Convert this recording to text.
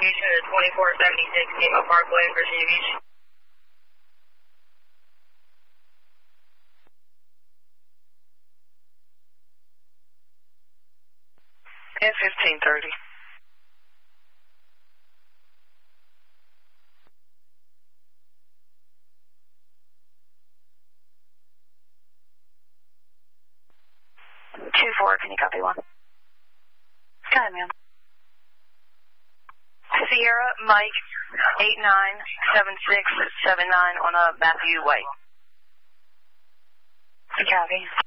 Houston to 2476 Demo Parkway, Virginia Beach. And 1530. Can you copy one? Go ahead, ma'am. Sierra Mike 897679 on a Matthew White. Copy.